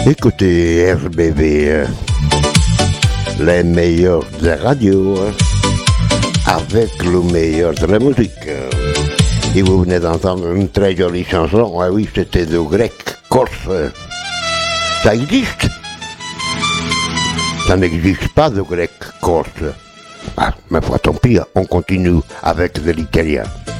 Écoutez RBV, les meilleurs de la radio, avec le meilleur de la musique. Et vous venez d'entendre une très jolie chanson. Ah oui, c'était de grec corse. Ça existe? Ça n'existe pas de grec corse. Ah, mais tant pis, on continue avec de l'italien.